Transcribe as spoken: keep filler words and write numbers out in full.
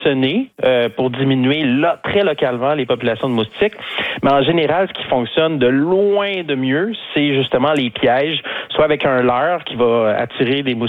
Euh, pour diminuer là, très localement les populations de moustiques. Mais en général, ce qui fonctionne de loin de mieux, c'est justement les pièges, soit avec un leurre qui va attirer des moustiques